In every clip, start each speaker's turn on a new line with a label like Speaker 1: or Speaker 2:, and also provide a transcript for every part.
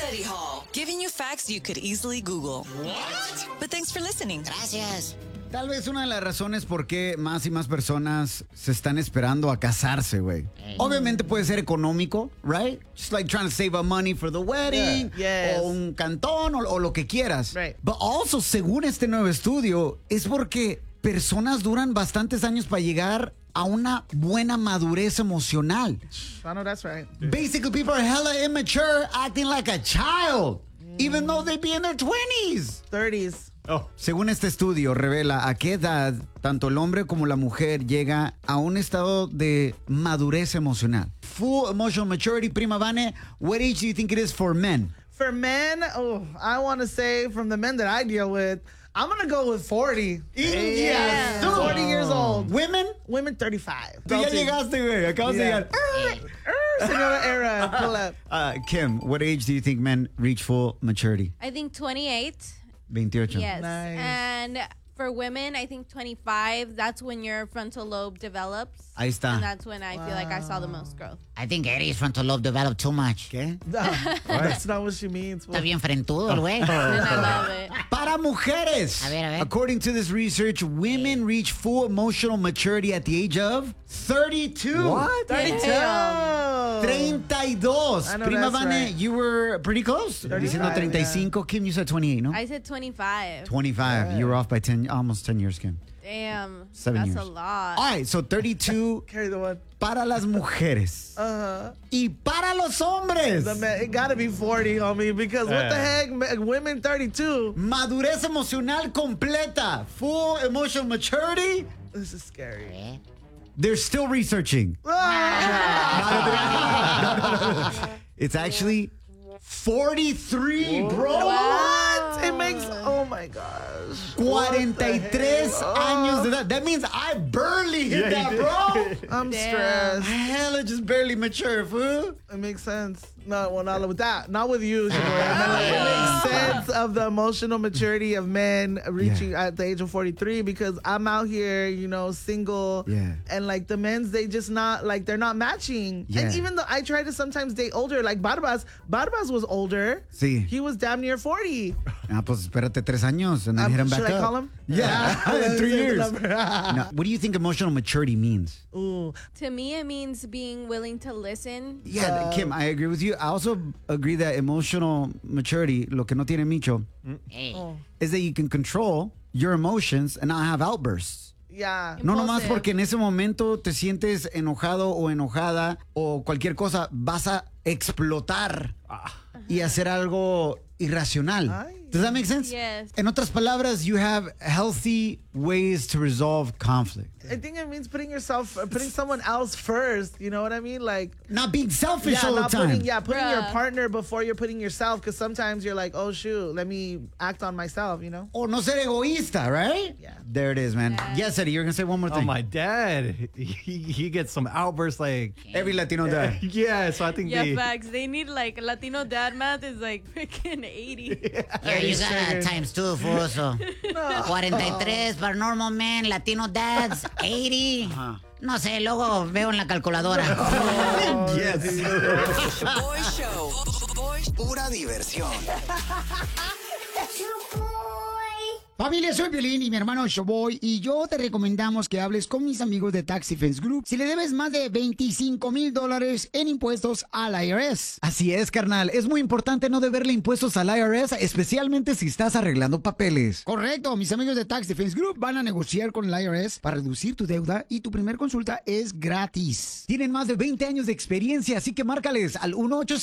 Speaker 1: Study Hall, giving you facts you could easily Google. What? But thanks for listening.
Speaker 2: Gracias.
Speaker 3: Tal vez una de las razones por qué más y más personas se están esperando a casarse, güey. Obviamente puede ser económico, right? Just like trying to save up money for the wedding.
Speaker 4: Yeah. Yes.
Speaker 3: O un cantón o lo que quieras.
Speaker 4: Right.
Speaker 3: But also, según este nuevo estudio, es porque personas duran bastantes años para llegar a una buena madurez emocional.
Speaker 4: I know that's right.
Speaker 3: Basically, people are hella immature, acting like a child, even though they be in their 20s.
Speaker 4: 30s.
Speaker 3: Según este estudio, revela a qué edad tanto el hombre como la mujer llega a un estado de madurez emocional. Full emotional maturity, prima Vane, what age do you think it is for men?
Speaker 4: For men, I want to say from the men that I deal with, I'm going to go with 40.
Speaker 3: Yes.
Speaker 4: 40 years old.
Speaker 3: Women?
Speaker 4: Women 35.
Speaker 3: Tú ya llegaste, güey. Acabas de llegar.
Speaker 4: Señora Era, pull up.
Speaker 3: Kim, what age do you think men reach full maturity?
Speaker 5: I think 28.
Speaker 3: 28.
Speaker 5: Yes.
Speaker 4: Nice.
Speaker 5: And for women, I think 25. That's when your frontal lobe develops.
Speaker 3: Ahí está.
Speaker 5: And that's when I feel like I saw the most growth.
Speaker 2: I think Eddie's frontal lobe developed too much.
Speaker 3: ¿Qué?
Speaker 4: That's not what she means.
Speaker 2: Está bien frentudo el güey.
Speaker 5: And I love it.
Speaker 3: Para mujeres.
Speaker 2: A ver.
Speaker 3: According to this research, women reach full emotional maturity at the age of 32.
Speaker 4: What? 32.
Speaker 3: 32.
Speaker 4: I know
Speaker 3: Prima
Speaker 4: that's
Speaker 3: Vane,
Speaker 4: right.
Speaker 3: you were pretty close.
Speaker 4: 35,
Speaker 3: Diciendo 35. Kim, you said 28, no?
Speaker 5: I said 25.
Speaker 3: 25. You were off by 10, almost 10 years, Kim.
Speaker 5: Damn.
Speaker 3: 7
Speaker 5: that's
Speaker 3: years.
Speaker 5: a lot.
Speaker 3: All right, so 32
Speaker 4: Carry the one.
Speaker 3: para las mujeres. Y para los hombres.
Speaker 4: The man, it got to be 40, homie, because what the heck? Women 32.
Speaker 3: Madurez emocional completa. Full emotional maturity.
Speaker 4: This is scary.
Speaker 3: They're still researching. It's actually 43, bro.
Speaker 4: What? It makes, oh my gosh.
Speaker 3: 43 años de edad. That means I barely hit that, bro.
Speaker 4: I'm
Speaker 5: Damn.
Speaker 4: stressed.
Speaker 3: Hella just barely mature, fool.
Speaker 4: It makes sense. No, well, not with that. Not with you, Shinoya. It makes sense of the emotional maturity of men reaching at the age of 43 because I'm out here, single.
Speaker 3: Yeah.
Speaker 4: And like the men's, they just not, like, they're not matching.
Speaker 3: Yeah.
Speaker 4: And even though I try to sometimes date older, like Barbas was older.
Speaker 3: Sí.
Speaker 4: He was damn near 40.
Speaker 3: Ah, pues espérate 3 años and then hit him back
Speaker 4: Should
Speaker 3: up.
Speaker 4: I call him?
Speaker 3: Yeah, in 3 years.
Speaker 4: No.
Speaker 3: Now, what do you think emotional maturity means?
Speaker 4: Ooh.
Speaker 5: To me, it means being willing to listen.
Speaker 3: Yeah, Kim, I agree with you. I also agree that emotional maturity, lo que no tiene Micho,
Speaker 2: Hey.
Speaker 3: is that you can control your emotions and not have outbursts.
Speaker 4: Yeah.
Speaker 3: No nomás
Speaker 5: Impulsive.
Speaker 3: porque en ese momento te sientes enojado o enojada o cualquier cosa, vas a explotar y hacer algo irracional.
Speaker 4: Ay.
Speaker 3: Does that make sense?
Speaker 5: Yes.
Speaker 3: En otras palabras, you have healthy ways to resolve conflict.
Speaker 4: I think it means putting someone else first. You know what I mean? Like,
Speaker 3: Not being selfish all the
Speaker 4: not
Speaker 3: time.
Speaker 4: putting your
Speaker 5: Bruh.
Speaker 4: partner before you're putting yourself. Because sometimes you're like, oh shoot, let me act on myself.
Speaker 3: O no ser egoísta, right?
Speaker 4: Yeah.
Speaker 3: There it is, man. Yes, Eddie, you're going to say one more
Speaker 6: Oh,
Speaker 3: thing.
Speaker 6: my dad, he gets some outbursts like,
Speaker 3: Every Latino dad.
Speaker 6: yeah, so I think
Speaker 5: Yeah,
Speaker 6: they...
Speaker 5: facts. They need like Latino dad math is like freaking 80.
Speaker 2: Yeah, you got times 2, fool, so. 43 para normal men, Latino dads, 80. No sé, luego veo en la calculadora.
Speaker 3: Yes.
Speaker 1: Boy Show.
Speaker 7: Pura diversión.
Speaker 8: Familia, soy Violín y mi hermano Showboy y yo te recomendamos que hables con mis amigos de Tax Defense Group si le debes más de $25,000 en impuestos al IRS.
Speaker 3: Así es, carnal. Es muy importante no deberle impuestos al IRS, especialmente si estás arreglando papeles.
Speaker 8: Correcto, mis amigos de Tax Defense Group van a negociar con el IRS para reducir tu deuda y tu primer consulta es gratis.
Speaker 3: Tienen más de 20 años de experiencia, así que márcales al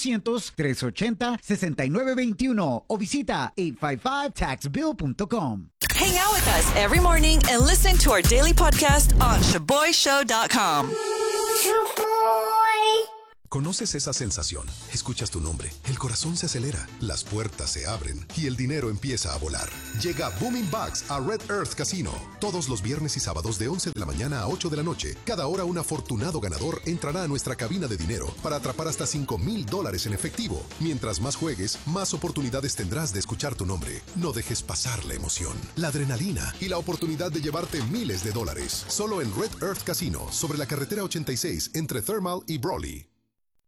Speaker 3: 1-800-380-6921 o visita 855taxbill.com.
Speaker 1: Hang out with us every morning and listen to our daily podcast on ShaboyShow.com.
Speaker 9: ¿Conoces esa sensación? Escuchas tu nombre, el corazón se acelera, las puertas se abren y el dinero empieza a volar. Llega Booming Bucks a Red Earth Casino. Todos los viernes y sábados de 11 de la mañana a 8 de la noche. Cada hora un afortunado ganador entrará a nuestra cabina de dinero para atrapar hasta $5,000 en efectivo. Mientras más juegues, más oportunidades tendrás de escuchar tu nombre. No dejes pasar la emoción, la adrenalina y la oportunidad de llevarte miles de dólares. Solo en Red Earth Casino, sobre la carretera 86 entre Thermal y Brawley.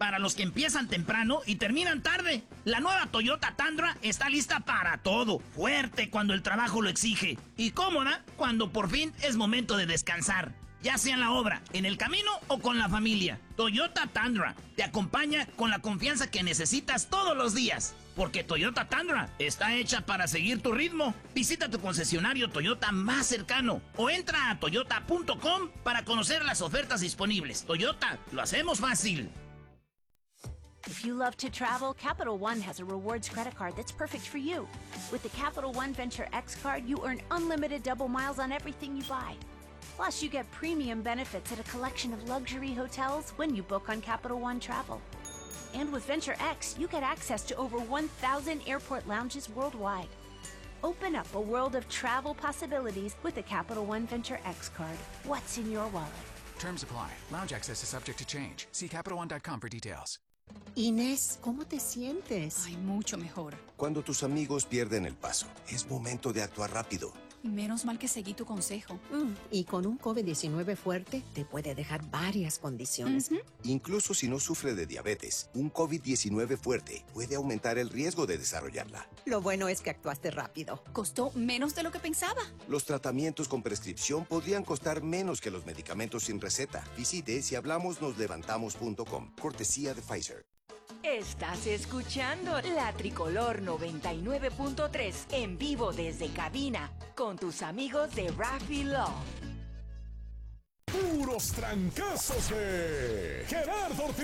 Speaker 10: para los que empiezan temprano y terminan tarde. La nueva Toyota Tundra está lista para todo. Fuerte cuando el trabajo lo exige y cómoda cuando por fin es momento de descansar. Ya sea en la obra, en el camino o con la familia. Toyota Tundra te acompaña con la confianza que necesitas todos los días. Porque Toyota Tundra está hecha para seguir tu ritmo. Visita tu concesionario Toyota más cercano o entra a toyota.com para conocer las ofertas disponibles. Toyota, lo hacemos fácil.
Speaker 11: If you love to travel, Capital One has a rewards credit card that's perfect for you. With the Capital One Venture X card, you earn unlimited double miles on everything you buy. Plus, you get premium benefits at a collection of luxury hotels when you book on Capital One Travel. And with Venture X, you get access to over 1,000 airport lounges worldwide. Open up a world of travel possibilities with the Capital One Venture X card. What's in your wallet?
Speaker 12: Terms apply. Lounge access is subject to change. See CapitalOne.com for details.
Speaker 13: Inés, ¿cómo te sientes?
Speaker 14: Ay, mucho mejor.
Speaker 15: Cuando tus amigos pierden el paso, es momento de actuar rápido.
Speaker 14: Menos mal que seguí tu consejo.
Speaker 13: Y con un COVID-19 fuerte, te puede dejar varias condiciones.
Speaker 15: Incluso si no sufre de diabetes, un COVID-19 fuerte puede aumentar el riesgo de desarrollarla.
Speaker 13: Lo bueno es que actuaste rápido.
Speaker 14: Costó menos de lo que pensaba.
Speaker 15: Los tratamientos con prescripción podrían costar menos que los medicamentos sin receta. Visite sihablamosnoslevantamos.com. Cortesía de Pfizer.
Speaker 16: Estás escuchando La Tricolor 99.3 en vivo desde cabina con tus amigos de Raffy Love.
Speaker 17: Puros trancazos de Gerardo Ortiz.